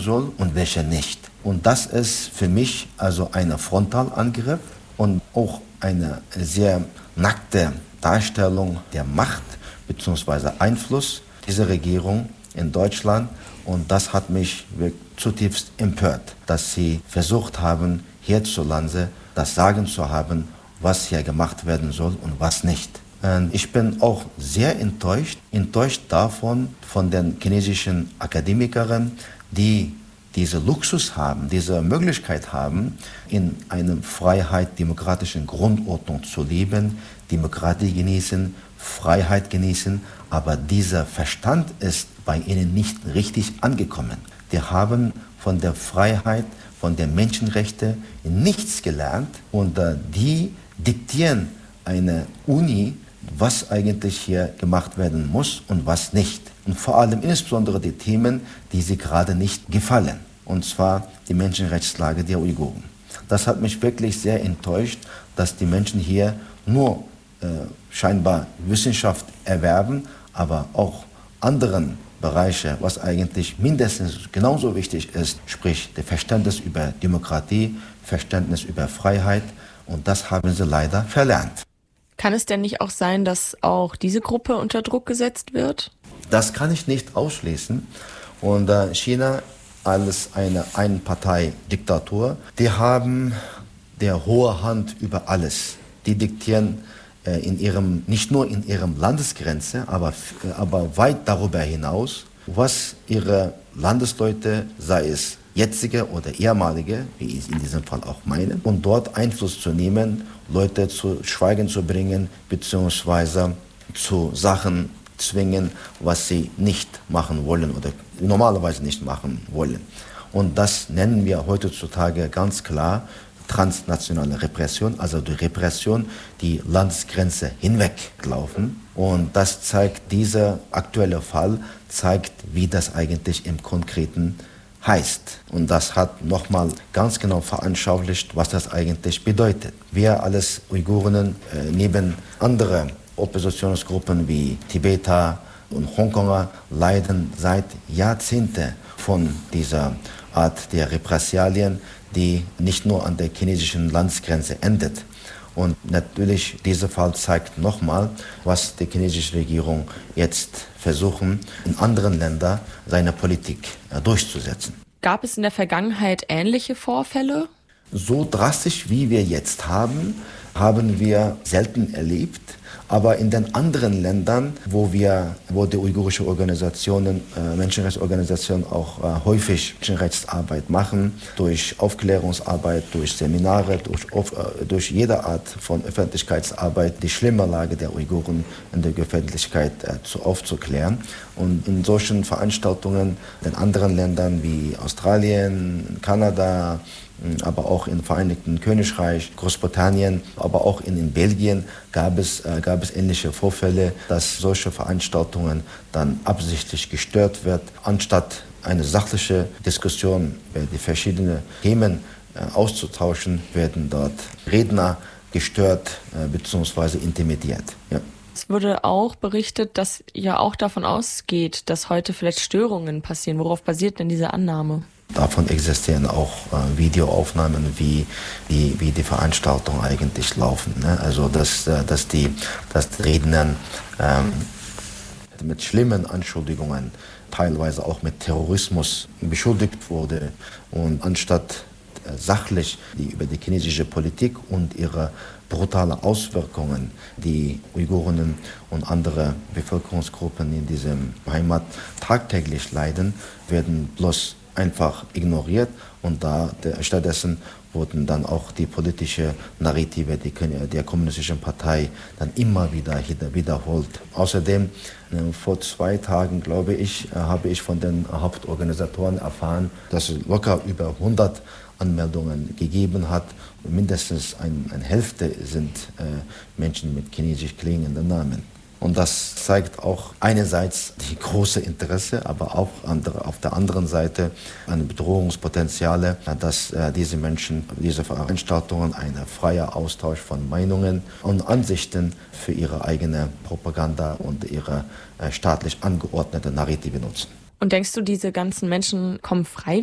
soll und welche nicht. Und das ist für mich also ein Frontalangriff und auch eine sehr nackte Darstellung der Macht bzw. Einfluss dieser Regierung in Deutschland. Und das hat mich zutiefst empört, dass sie versucht haben, hierzulande das Sagen zu haben, was hier gemacht werden soll und was nicht. Und ich bin auch sehr enttäuscht davon, von den chinesischen Akademikern, die diese Luxus haben, diese Möglichkeit haben, in einer freiheit-demokratischen Grundordnung zu leben, Demokratie genießen, Freiheit genießen, aber dieser Verstand ist bei ihnen nicht richtig angekommen. Die haben von der Freiheit, von den Menschenrechten nichts gelernt und die diktieren eine Uni, was eigentlich hier gemacht werden muss und was nicht. Und vor allem insbesondere die Themen, die sie gerade nicht gefallen, und zwar die Menschenrechtslage der Uiguren. Das hat mich wirklich sehr enttäuscht, dass die Menschen hier nur scheinbar Wissenschaft erwerben, aber auch anderen Bereiche, was eigentlich mindestens genauso wichtig ist, sprich das Verständnis über Demokratie, Verständnis über Freiheit, und das haben sie leider verlernt. Kann es denn nicht auch sein, dass auch diese Gruppe unter Druck gesetzt wird? Das kann ich nicht ausschließen. Und China als eine Einpartei-Diktatur, die haben der hohe Hand über alles. Die diktieren nicht nur in ihrem Landesgrenze, aber weit darüber hinaus, was ihre Landesleute, sei es jetzige oder ehemalige, wie ich in diesem Fall auch meine, und dort Einfluss zu nehmen, Leute zu Schweigen zu bringen, beziehungsweise zu Sachen zwingen, was sie nicht machen wollen oder normalerweise nicht machen wollen. Und das nennen wir heutzutage ganz klar transnationale Repression, also die Repression, die Landesgrenze hinweglaufen. Und das zeigt, dieser aktuelle Fall zeigt, wie das eigentlich im Konkreten heißt. Und das hat nochmal ganz genau veranschaulicht, was das eigentlich bedeutet. Wir als Uiguren neben anderen Oppositionsgruppen wie Tibeter und Hongkonger leiden seit Jahrzehnten von dieser Art der Repressalien, die nicht nur an der chinesischen Landesgrenze endet. Und natürlich, dieser Fall zeigt nochmal, was die chinesische Regierung jetzt versuchen, in anderen Ländern seine Politik durchzusetzen. Gab es in der Vergangenheit ähnliche Vorfälle? So drastisch, wie wir jetzt haben wir selten erlebt. Aber in den anderen Ländern, wo die uigurische Organisationen, Menschenrechtsorganisationen auch häufig Menschenrechtsarbeit machen, durch Aufklärungsarbeit, durch Seminare, durch jede Art von Öffentlichkeitsarbeit, die schlimme Lage der Uiguren in der Öffentlichkeit aufzuklären. Und in solchen Veranstaltungen in anderen Ländern wie Australien, Kanada, aber auch im Vereinigten Königreich, Großbritannien, aber auch in Belgien gab es ähnliche Vorfälle, dass solche Veranstaltungen dann absichtlich gestört wird. Anstatt eine sachliche Diskussion über die verschiedenen Themen auszutauschen, werden dort Redner gestört bzw. intimidiert. Ja. Es wurde auch berichtet, dass ja auch davon ausgeht, dass heute vielleicht Störungen passieren. Worauf basiert denn diese Annahme? Davon existieren auch Videoaufnahmen, wie die Veranstaltungen eigentlich laufen. Ne? Also dass die Redner mit schlimmen Anschuldigungen, teilweise auch mit Terrorismus beschuldigt wurde. Und anstatt sachlich über die chinesische Politik und ihre brutale Auswirkungen, die Uiguren und andere Bevölkerungsgruppen in diesem Heimat tagtäglich leiden, werden bloß einfach ignoriert, und stattdessen wurden dann auch die politische Narrative der kommunistischen Partei dann immer wieder wiederholt. Außerdem, vor 2 Tagen, glaube ich, habe ich von den Hauptorganisatoren erfahren, dass es locker über 100 Anmeldungen gegeben hat. Mindestens eine Hälfte sind Menschen mit chinesisch klingenden Namen. Und das zeigt auch einerseits die große Interesse, aber auch auf der anderen Seite ein Bedrohungspotenzial, dass diese Veranstaltungen einen freien Austausch von Meinungen und Ansichten für ihre eigene Propaganda und ihre staatlich angeordnete Narrative nutzen. Und denkst du, diese ganzen Menschen kommen freiwillig